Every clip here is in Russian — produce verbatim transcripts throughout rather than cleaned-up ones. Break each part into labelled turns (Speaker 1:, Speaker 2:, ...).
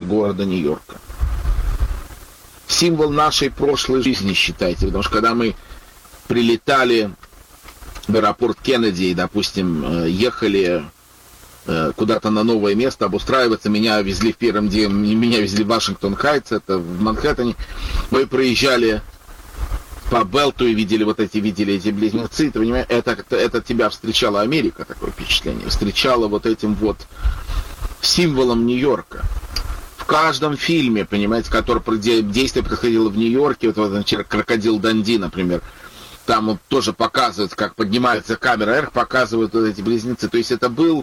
Speaker 1: города Нью-Йорка. Символ нашей прошлой жизни, считайте, потому что когда мы прилетали в аэропорт Кеннеди и, допустим, ехали куда-то на новое место обустраиваться, меня везли в первом день, меня везли в Вашингтон-Хайтс, это в Манхэттене, мы проезжали по Белту и видели вот эти, видели эти близнецы, ты понимаешь, это, это тебя встречала Америка, такое впечатление, встречала вот этим вот символом Нью-Йорка. В каждом фильме, понимаете, который действие происходило в Нью-Йорке, вот, вот «Крокодил Данди», например, там вот тоже показывают, как поднимается камера вверх, показывают вот эти близнецы. То есть это был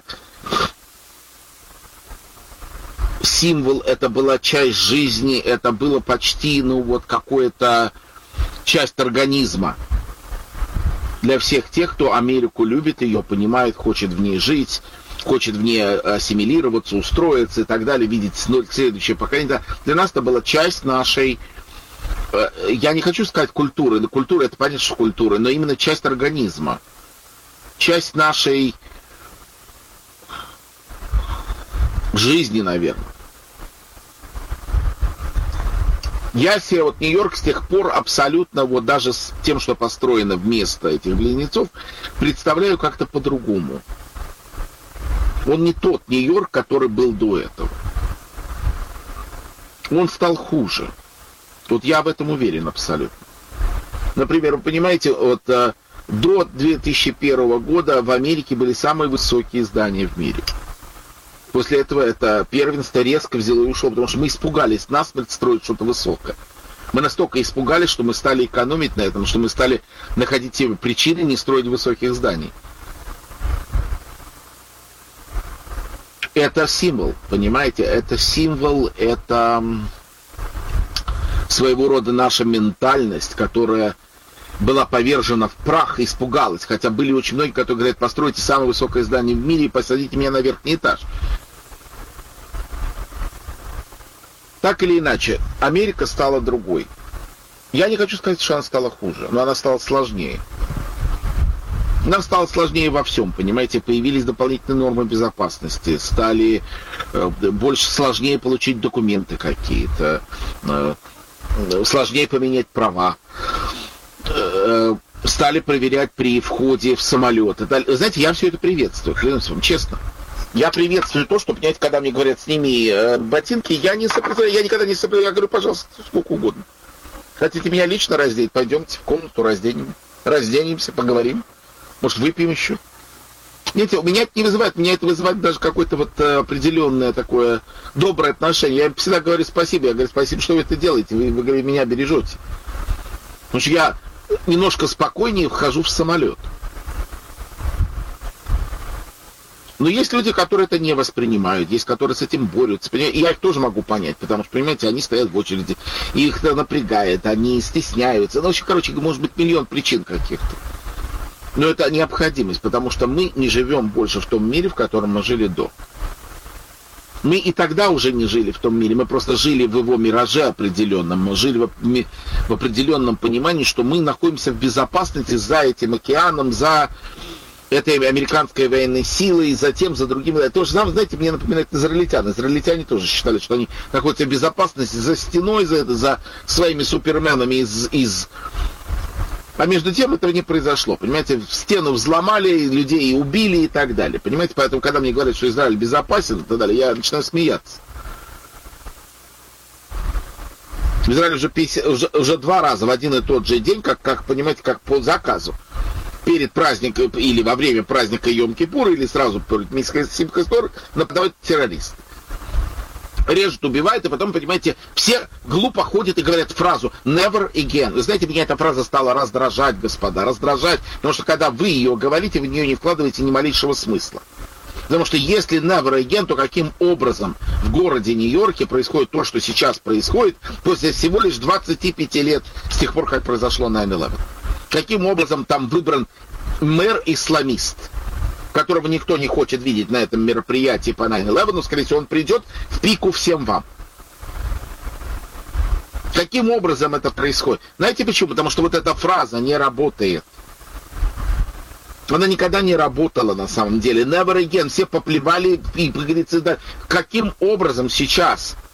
Speaker 1: символ, это была часть жизни, это было почти, ну вот, какое-то часть организма для всех тех, кто Америку любит, ее понимает, хочет в ней жить, хочет в ней ассимилироваться, устроиться и так далее, видеть следующее поколение. Для нас это была часть нашей, я не хочу сказать культуры, но культура, это понятно, что культура, но именно часть организма, часть нашей жизни, наверное. Я себе вот Нью-Йорк с тех пор абсолютно, вот даже с тем, что построено вместо этих близнецов, представляю как-то по-другому. Он не тот Нью-Йорк, который был до этого. Он стал хуже. Вот я в этом уверен абсолютно. Например, вы понимаете, вот до две тысячи первого года в Америке были самые высокие здания в мире. После этого это первенство резко взяло и ушло, потому что мы испугались насмерть строить что-то высокое. Мы настолько испугались, что мы стали экономить на этом, что мы стали находить те причины не строить высоких зданий. Это символ, понимаете? Это символ, это своего рода наша ментальность, которая была повержена в прах и испугалась. Хотя были очень многие, которые говорят, постройте самое высокое здание в мире и посадите меня на верхний этаж. Так или иначе, Америка стала другой. Я не хочу сказать, что она стала хуже, но она стала сложнее. Нам стало сложнее во всем, понимаете, появились дополнительные нормы безопасности, стали э, больше сложнее получить документы какие-то, э, сложнее поменять права, э, стали проверять при входе в самолет. Знаете, я все это приветствую, клянусь вам, честно. Я приветствую то, что, понимаете, когда мне говорят, сними э, ботинки, я не сопротивляюсь, я никогда не сопротивляюсь, я говорю, пожалуйста, сколько угодно. Хотите меня лично раздеть? Пойдемте в комнату, разденем, разденемся, поговорим. Может, выпьем еще? Знаете, меня это не вызывает, меня это вызывает даже какое-то вот определенное такое доброе отношение. Я всегда говорю спасибо, я говорю спасибо, что вы это делаете, вы, вы, вы меня бережете. Потому что я немножко спокойнее вхожу в самолет. Но есть люди, которые это не воспринимают, есть, которые с этим борются. И я их тоже могу понять, потому что, понимаете, они стоят в очереди, их это напрягает, они стесняются. Ну, в общем, короче, может быть, миллион причин каких-то. Но это необходимость, потому что мы не живем больше в том мире, в котором мы жили до. Мы и тогда уже не жили в том мире, мы просто жили в его мираже определенном, мы жили в, в определенном понимании, что мы находимся в безопасности за этим океаном, за этой американской военной силой, и затем за другими. Это тоже, знаете, мне напоминает израильтян. Израильтяне тоже считали, что они находятся в безопасности за стеной, за, это, за своими суперменами из, из... А между тем этого не произошло. Понимаете, стену взломали, людей убили и так далее. Понимаете, поэтому, когда мне говорят, что Израиль безопасен и так далее, я начинаю смеяться. В Израиле уже, пятьдесят, уже, уже два раза в один и тот же день, как, как понимаете, как по заказу, перед праздником или во время праздника Йом-Кипур, или сразу перед Симхат Тора, нападают террористы. Режут, убивают, и потом, понимаете, все глупо ходят и говорят фразу «never again». Вы знаете, меня эта фраза стала раздражать, господа, раздражать, потому что когда вы ее говорите, вы в нее не вкладываете ни малейшего смысла. Потому что если never again, то каким образом в городе Нью-Йорке происходит то, что сейчас происходит, после всего лишь двадцати пяти лет с тех пор, как произошло найн элевен? Каким образом там выбран мэр-исламист, которого никто не хочет видеть на этом мероприятии по найн элевен, но, скорее всего, он придет в пику всем вам. Каким образом это происходит? Знаете почему? Потому что вот эта фраза не работает. Она никогда не работала на самом деле. Never again. Все поплевали и, как говорится, да. Каким образом сейчас